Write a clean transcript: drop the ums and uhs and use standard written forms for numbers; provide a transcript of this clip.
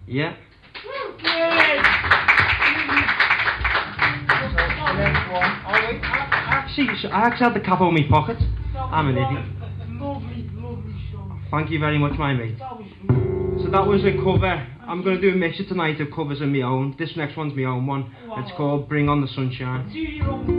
Yeah. I actually had the cap on my pocket. I'm an idiot. Lovely song. Thank you very much, my mate. So that was a cover. I'm going to do a mixture tonight of covers of my own. This next one's my own one. It's called Bring on the Sunshine.